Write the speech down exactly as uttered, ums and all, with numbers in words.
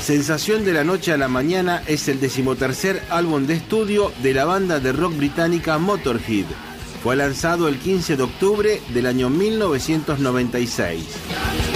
Sensación de la noche a la mañana es el decimotercer álbum de estudio de la banda de rock británica Motörhead. Fue lanzado el quince de octubre del año mil novecientos noventa y seis.